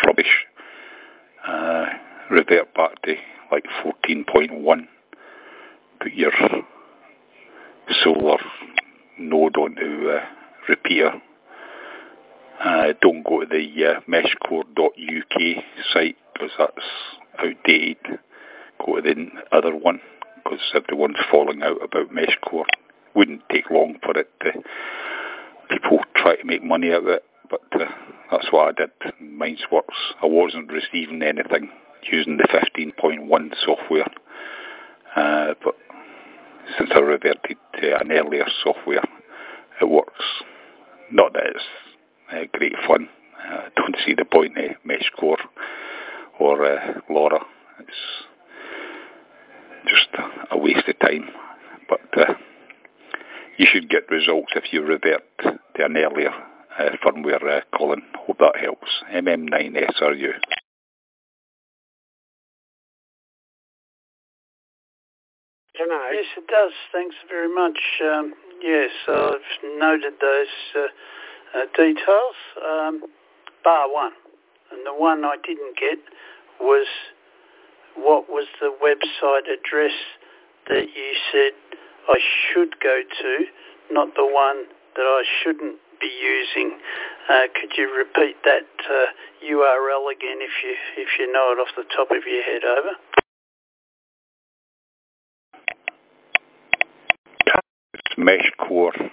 rubbish. Revert back to like 14.1. Put your solar node onto repeater. Don't go to the meshcore.uk site because that's outdated. Go to the other one because everyone's falling out about Meshcore. Wouldn't take long for it to people try to make money out of it, but that's what I did. Mine's works. I wasn't receiving anything using the 15.1 software, but since I reverted to an earlier software, it works. Not that it's great fun. I don't see the point in Meshcore or LoRa. It's just a waste of time. But you should get results if you revert to an earlier firmware, Colin. Hope that helps. MM9SRU. Yes, it does. Thanks very much. Yes, I've noted those details, bar one. And the one I didn't get was what was the website address that you said I should go to, not the one that I shouldn't be using. Could you repeat that URL again if you know it off the top of your head, over? It's Meshcore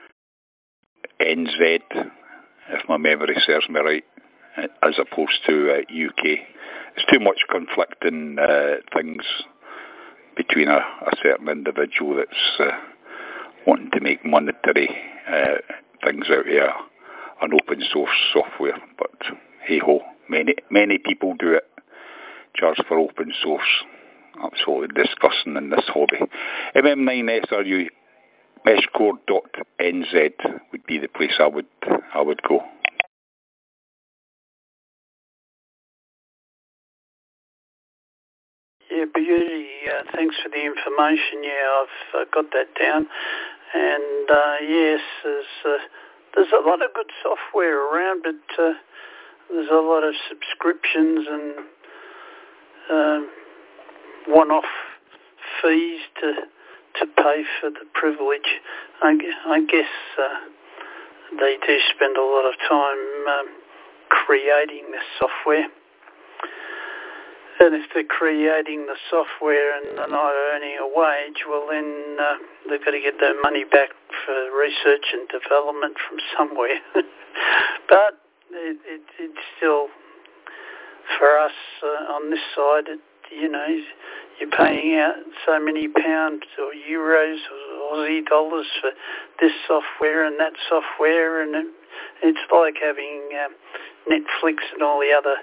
NZ, if my memory serves me right, as opposed to UK. It's too much conflicting things between a certain individual that's wanting to make monetary things out of an open source software. But hey ho, many people do it. Charge for open source. Absolutely disgusting in this hobby. MM9SRU meshcore.nz would be the place I would go. Yeah, beauty. Thanks for the information. Yeah, I've got that down. And yes, there's a lot of good software around, but there's a lot of subscriptions and one-off fees to pay for the privilege. I guess they do spend a lot of time creating this software. And if they're creating the software and they're not earning a wage, well then they've got to get their money back for research and development from somewhere. But it's still, for us on this side, you're paying out so many pounds or euros or Aussie dollars for this software and that software, and it's like having Netflix and all the other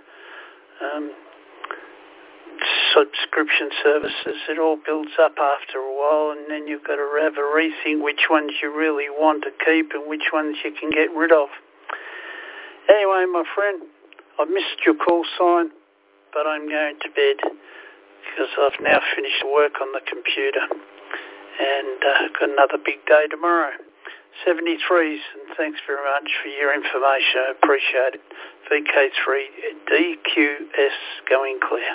subscription services. It all builds up after a while, and then you've got to have a rethink which ones you really want to keep and which ones you can get rid of. Anyway, my friend, I've missed your call sign, but I'm going to bed because I've now finished work on the computer and got another big day tomorrow. 73s, and thanks very much for your information. I appreciate it. VK3DQS going clear.